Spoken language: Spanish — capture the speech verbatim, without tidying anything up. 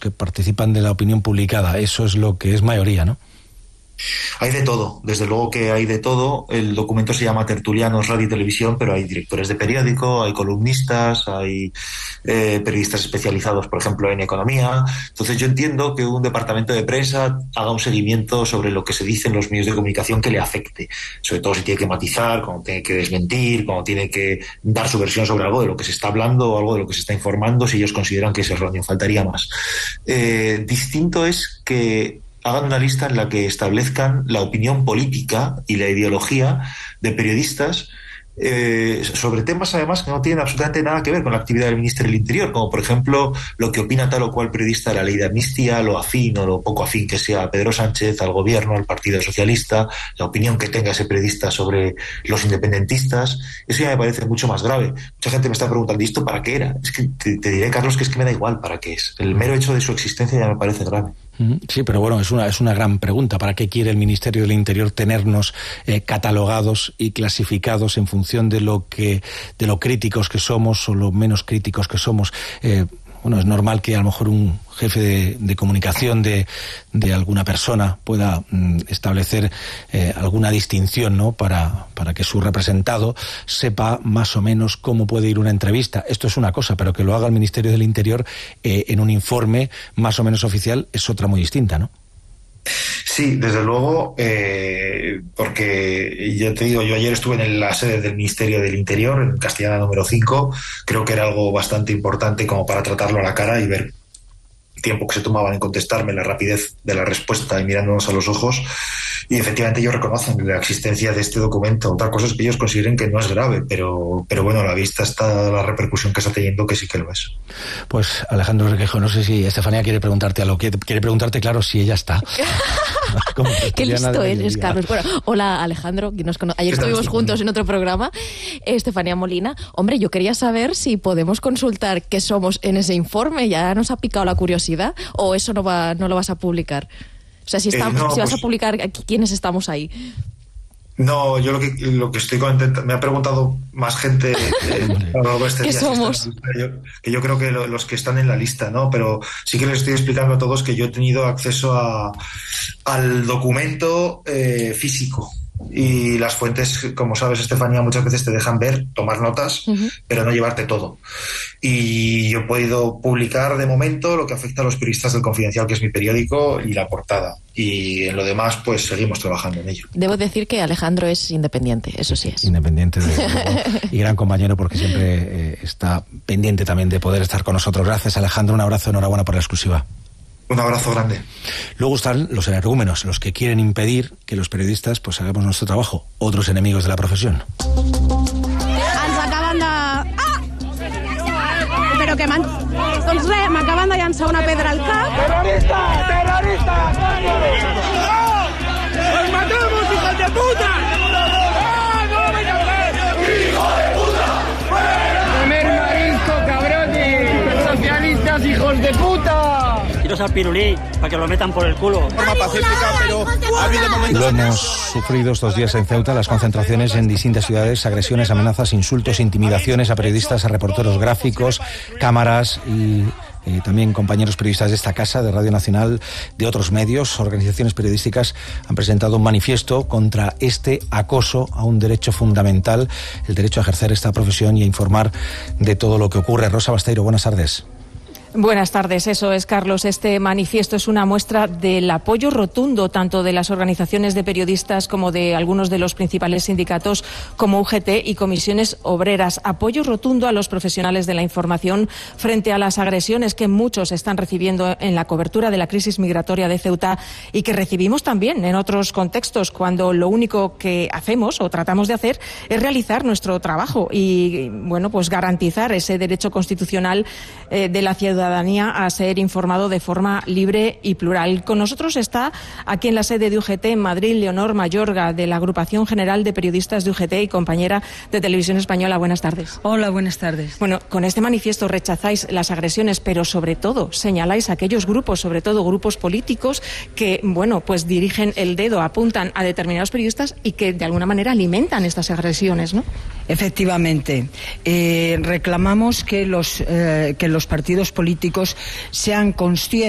que participan de la opinión publicada. Eso es lo que es mayoría, ¿no? Hay de todo, desde luego que hay de todo. El documento se llama Tertulianos, Radio y Televisión, pero hay directores de periódico, hay columnistas, hay eh, periodistas especializados, por ejemplo, en economía. Entonces yo entiendo que un departamento de prensa haga un seguimiento sobre lo que se dice en los medios de comunicación que le afecte, sobre todo si tiene que matizar, cuando tiene que desmentir, cuando tiene que dar su versión sobre algo de lo que se está hablando o algo de lo que se está informando, si ellos consideran que es erróneo, faltaría más. Eh, distinto es que hagan una lista en la que establezcan la opinión política y la ideología de periodistas eh, sobre temas además que no tienen absolutamente nada que ver con la actividad del Ministerio del Interior, como por ejemplo lo que opina tal o cual periodista de la ley de amnistía, lo afín o lo poco afín que sea a Pedro Sánchez, al gobierno, al Partido Socialista, la opinión que tenga ese periodista sobre los independentistas. Eso ya me parece mucho más grave. Mucha gente me está preguntando, ¿y esto para qué era? Es que te, te diré, Carlos, que es que me da igual para qué es. El mero hecho de su existencia ya me parece grave. Sí, pero bueno, es una, es una gran pregunta. ¿Para qué quiere el Ministerio del Interior tenernos eh, catalogados y clasificados en función de lo que, de lo críticos que somos o lo menos críticos que somos? Eh, bueno, es normal que a lo mejor un jefe de, de comunicación de, de alguna persona pueda mm, establecer eh, alguna distinción, ¿no? Para, para que su representado sepa más o menos cómo puede ir una entrevista. Esto es una cosa, pero que lo haga el Ministerio del Interior eh, en un informe más o menos oficial es otra muy distinta, ¿no? Sí, desde luego, eh, porque ya te digo, yo ayer estuve en la sede del Ministerio del Interior, en Castellana número cinco, creo que era algo bastante importante como para tratarlo a la cara y ver el tiempo que se tomaban en contestarme, la rapidez de la respuesta y mirándonos a los ojos, y efectivamente ellos reconocen la existencia de este documento. Otra cosa es que ellos consideren que no es grave, pero, pero bueno, a la vista está la repercusión que está teniendo, que sí que lo es. Pues Alejandro Requejo, no sé si Estefanía quiere preguntarte algo, quiere, quiere preguntarte, claro, si ella está. Qué listo eres, Carlos. Bueno, hola Alejandro, que nos cono... ayer estuvimos juntos en otro programa. Estefanía Molina, hombre, yo quería saber si podemos consultar qué somos en ese informe. Ya nos ha picado la curiosidad, o eso no va, no lo vas a publicar. O sea, si, estamos, eh, no, si vas pues... a publicar quiénes estamos ahí. No, yo lo que lo que estoy contento, me ha preguntado más gente eh, a lo largo de este ¿Qué día, somos? Si yo, que yo creo que lo, los que están en la lista, ¿no? Pero sí que les estoy explicando a todos que yo he tenido acceso a, al documento eh, físico. Y las fuentes, como sabes, Estefanía, muchas veces te dejan ver, tomar notas, uh-huh. pero no llevarte todo. Y yo he podido publicar de momento lo que afecta a los periodistas del Confidencial, que es mi periódico, y la portada. Y en lo demás, pues seguimos trabajando en ello. Debo decir que Alejandro es independiente, eso sí es. Independiente de, y gran compañero, porque siempre eh, está pendiente también de poder estar con nosotros. Gracias, Alejandro, un abrazo, enhorabuena por la exclusiva. Un abrazo grande. Luego están los energúmenos, los que quieren impedir que los periodistas pues hagamos nuestro trabajo, otros enemigos de la profesión. Ens acaben de... Ah! Però que m'han... Doncs res, m'acaben de llançar una pedra al cap. ¡Terrorista! ¡Terrorista! ¡Oh! ¡Los matamos, hijos de puta! ¡Ah, no me llaméis! ¡Hijo de puta! ¡Comer marisco, cabrones! ¡Socialistas, hijos de puta! Tiros al pirulí para que lo metan por el culo. Forma pacífica, pero ha habido momentos... Lo hemos sufrido estos días en Ceuta, las concentraciones en distintas ciudades, agresiones, amenazas, insultos, intimidaciones a periodistas, a reporteros gráficos, cámaras y... Eh, también compañeros periodistas de esta casa, de Radio Nacional, de otros medios, organizaciones periodísticas, han presentado un manifiesto contra este acoso a un derecho fundamental, el derecho a ejercer esta profesión y a informar de todo lo que ocurre. Rosa Basteiro, buenas tardes. Buenas tardes, eso es, Carlos. Este manifiesto es una muestra del apoyo rotundo tanto de las organizaciones de periodistas como de algunos de los principales sindicatos como U G T y comisiones obreras. Apoyo rotundo a los profesionales de la información frente a las agresiones que muchos están recibiendo en la cobertura de la crisis migratoria de Ceuta y que recibimos también en otros contextos cuando lo único que hacemos o tratamos de hacer es realizar nuestro trabajo y, bueno, pues garantizar ese derecho constitucional eh, de la ciudadanía ciudadanía a ser informado de forma libre y plural. Con nosotros está aquí en la sede de U G T en Madrid Leonor Mayorga, de la Agrupación General de Periodistas de U G T y compañera de Televisión Española. Buenas tardes. Hola, buenas tardes. Bueno, con este manifiesto rechazáis las agresiones, pero sobre todo señaláis a aquellos grupos, sobre todo grupos políticos, que, bueno, pues dirigen el dedo, apuntan a determinados periodistas y que de alguna manera alimentan estas agresiones, ¿no? Efectivamente. Eh, reclamamos que los, eh, que los partidos políticos sean conscientes